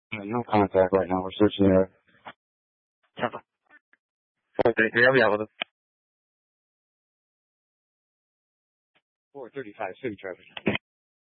No contact right now. We're searching the area. Okay, here we have it. 435 city traffic.